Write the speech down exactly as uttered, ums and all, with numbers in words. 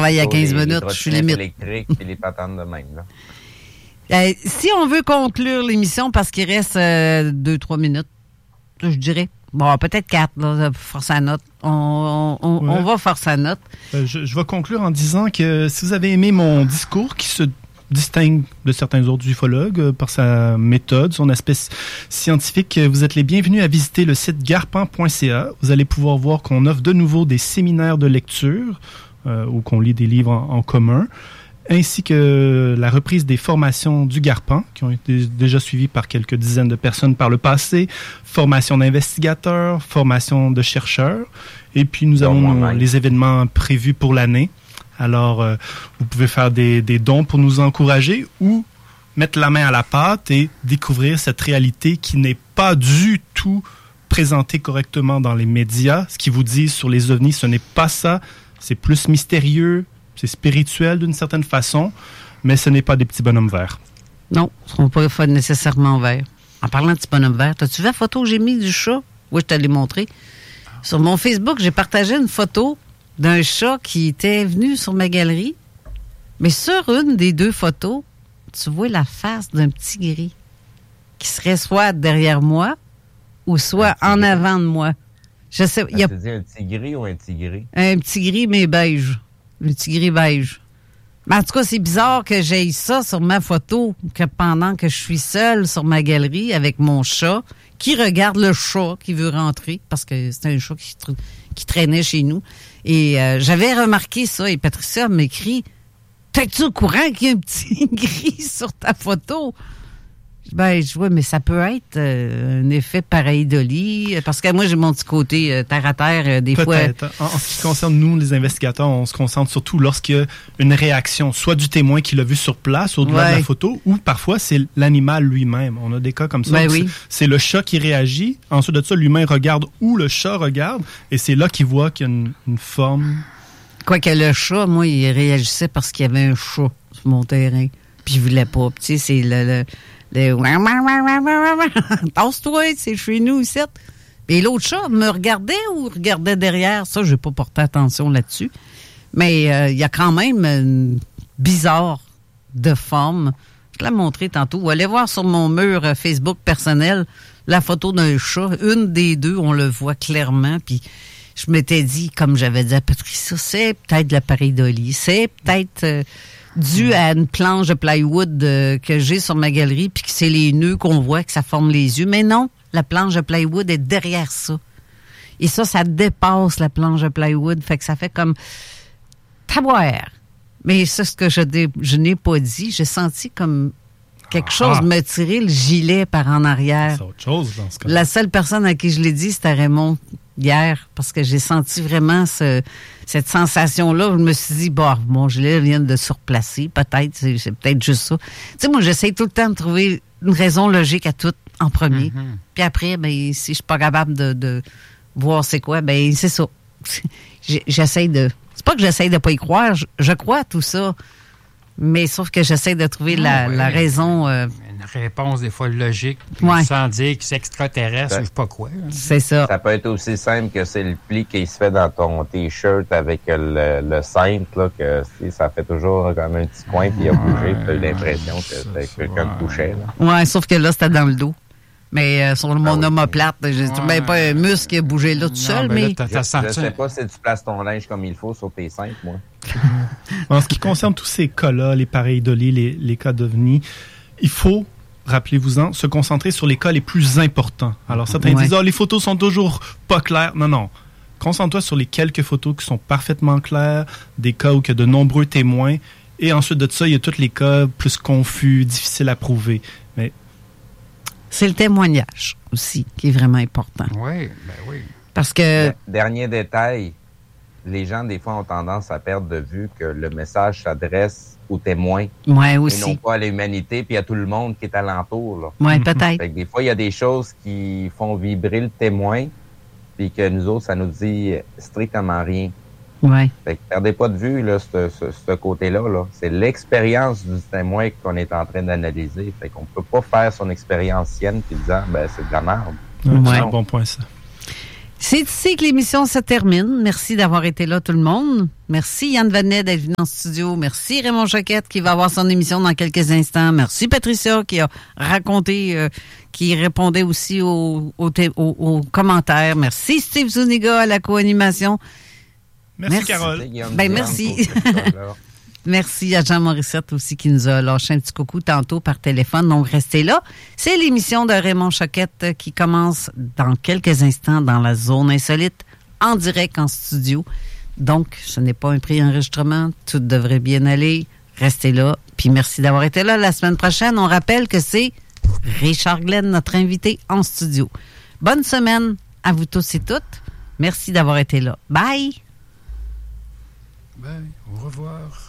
travaille à quinze les, minutes, les je suis limite. électriques et les patentes de même, là. Euh, si on veut conclure l'émission, parce qu'il reste euh, deux, trois minutes, je dirais. Bon, peut-être quatre, là, force à note. On, on, ouais. on va force à note. Euh, je, je vais conclure en disant que si vous avez aimé mon discours qui se distingue de certains autres ufologues euh, par sa méthode, son aspect scientifique, vous êtes les bienvenus à visiter le site garpan point c a. Vous allez pouvoir voir qu'on offre de nouveau des séminaires de lecture euh, où qu'on lit des livres en, en commun, ainsi que la reprise des formations du Garpan, qui ont été déjà suivies par quelques dizaines de personnes par le passé, formation d'investigateurs, formation de chercheurs, et puis nous avons nos, les événements prévus pour l'année. Alors, euh, vous pouvez faire des, des dons pour nous encourager ou mettre la main à la pâte et découvrir cette réalité qui n'est pas du tout présentée correctement dans les médias. Ce qu'ils vous disent sur les ovnis, ce n'est pas ça, c'est plus mystérieux, c'est spirituel d'une certaine façon, mais ce n'est pas des petits bonhommes verts. Non, ce ne sont pas nécessairement verts. En parlant de petits bonhommes verts, as-tu vu la photo que j'ai mise du chat? Oui, je t'allais montrer. Sur mon Facebook, j'ai partagé une photo d'un chat qui était venu sur ma galerie, mais sur une des deux photos, tu vois la face d'un petit gris qui serait soit derrière moi ou soit en avant de moi. Je sais, y a... un petit gris ou un petit gris? Un petit gris, mais beige. Le petit gris beige. Mais en tout cas, c'est bizarre que j'aie ça sur ma photo, que pendant que je suis seule sur ma galerie avec mon chat, qui regarde le chat qui veut rentrer, parce que c'est un chat qui, qui traînait chez nous. Et euh, j'avais remarqué ça, et Patricia m'écrit « T'es-tu au courant qu'il y a un petit gris sur ta photo? » Ben, je vois, mais ça peut être euh, un effet pareidolie, parce que moi, j'ai mon petit côté euh, terre à terre, euh, des Peut-être. fois. En, en ce qui concerne nous, les investigateurs, on se concentre surtout lorsqu'il y a une réaction, soit du témoin qui l'a vu sur place, au-delà ouais. de la photo, ou parfois, c'est l'animal lui-même. On a des cas comme ça. Ben oui. c'est, c'est le chat qui réagit. Ensuite de ça, l'humain regarde où le chat regarde, et c'est là qu'il voit qu'il y a une, une forme. Quoique le chat, moi, il réagissait parce qu'il y avait un chat sur mon terrain, puis il voulait pas. Tu sais, c'est le... le Le tasse-toi, c'est chez nous ici. Et l'autre chat me regardait ou regardait derrière. Ça, je n'ai pas porté attention là-dessus. Mais il euh, y a quand même une bizarre de forme. Je l'ai montré tantôt. Allez voir sur mon mur Facebook personnel la photo d'un chat. Une des deux, on le voit clairement. Puis je m'étais dit, comme j'avais dit à Patricia, c'est peut-être la pareidolie. C'est peut-être... Euh, dû à une planche de plywood euh, que j'ai sur ma galerie, puis que c'est les nœuds qu'on voit, que ça forme les yeux. Mais non, la planche de plywood est derrière ça. Et ça, ça dépasse la planche de plywood. Fait que ça fait comme taboire. Mais c'est ce que je, dé, je n'ai pas dit. J'ai senti comme quelque chose ah. me tirer le gilet par en arrière. C'est autre chose dans ce cas. La seule personne à qui je l'ai dit, c'était Raymond hier, parce que j'ai senti vraiment ce, cette sensation-là. Je me suis dit, bah, mon gilet vient de surplacer. Peut-être, c'est, c'est peut-être juste ça. Tu sais, moi, j'essaie tout le temps de trouver une raison logique à tout en premier. Mm-hmm. Puis après, ben, si je suis pas capable de, de voir c'est quoi, ben, c'est ça. J'essaie de... C'est pas que j'essaie de pas y croire, je, je crois à tout ça. Mais sauf que j'essaie de trouver oh, la, oui. la raison... Euh, une réponse, des fois, logique, ouais. sans dire que c'est extraterrestre ou je sais pas quoi. Hein. C'est ça. Ça peut être aussi simple que c'est le pli qui se fait dans ton T-shirt avec le, le cintre, là, que ça fait toujours comme un petit coin, puis il a bougé, puis tu as eu l'impression que c'était quelqu'un de touchait. Oui, sauf que là, c'était dans le dos. Mais euh, sur mon ah oui. omoplate, j'ai ouais. même pas un muscle qui a bougé là tout non, seul, mais... Là, je, je sais pas si tu places ton linge comme il faut sur tes cintres, moi. En ce qui concerne tous ces cas-là, les pareidolies, les, les cas d'ovnis, il faut, rappelez-vous-en, se concentrer sur les cas les plus importants. Alors, certains ouais. disent, oh, les photos sont toujours pas claires. Non, non. Concentre-toi sur les quelques photos qui sont parfaitement claires, des cas où il y a de nombreux témoins, et ensuite de ça, il y a tous les cas plus confus, difficiles à prouver. Mais... C'est le témoignage aussi qui est vraiment important. Oui, ben oui. Parce que... Dernier détail, les gens, des fois, ont tendance à perdre de vue que le message s'adresse aux témoins. Oui, aussi. Et non pas à l'humanité, puis à tout le monde qui est alentour. Oui, peut-être. Fait que des fois, il y a des choses qui font vibrer le témoin, puis que nous autres, ça nous dit strictement rien. Oui. Fait que perdez pas de vue, là, ce, ce, ce côté-là, là. C'est l'expérience du témoin qu'on est en train d'analyser. Fait qu'on peut pas faire son expérience sienne puis disant, ben, c'est de la merde. Ouais, c'est un bon point, ça. C'est ici que l'émission se termine. Merci d'avoir été là, tout le monde. Merci Yann Vanet d'être venu en studio. Merci Raymond Choquette qui va avoir son émission dans quelques instants. Merci Patricia qui a raconté, euh, qui répondait aussi aux, aux, aux, aux commentaires. Merci Steve Zuniga à la co-animation. Merci, merci. Carole. Ben, merci. Merci à Jean Morissette aussi qui nous a lâché un petit coucou tantôt par téléphone. Donc, restez là. C'est l'émission de Raymond Choquette qui commence dans quelques instants dans la zone insolite, en direct en studio. Donc, ce n'est pas un pré-enregistrement. Tout devrait bien aller. Restez là. Puis merci d'avoir été là. La semaine prochaine, on rappelle que c'est Richard Glenn, notre invité en studio. Bonne semaine à vous tous et toutes. Merci d'avoir été là. Bye! Bye. Au revoir.